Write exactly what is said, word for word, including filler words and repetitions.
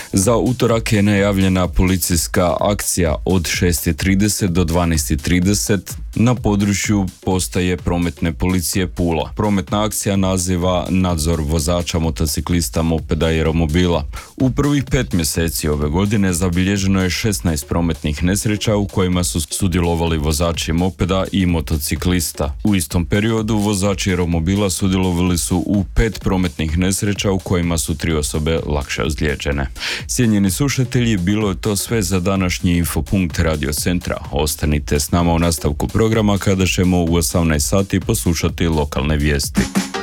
Za utorak je najavljena policijska akcija od šest i trideset do dvanaest i trideset na području postaje prometne policije Pula. Prometna akcija naziva nadzor vozača, motociklista, mopeda i romobila. U prvih pet mjeseci ove godine zabilježeno je šesnaest prometnih nesreća u kojima su sudjelovali vozači mopeda i motociklista. U istom periodu vozači romobila sudjelovali su u pet prometnih nesreća u kojima su tri osobe lakše ozlijeđene. Cijenjeni slušatelji, bilo je to sve za današnji Infopunkt Radio Centra. Ostanite s nama u nastavku programa kada ćemo u osamnaest sati poslušati lokalne vijesti.